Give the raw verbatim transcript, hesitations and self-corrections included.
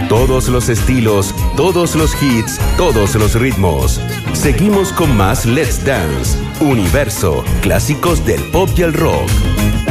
Todos los estilos, todos los hits, todos los ritmos. Seguimos con más Let's Dance, Universo, clásicos del pop y el rock.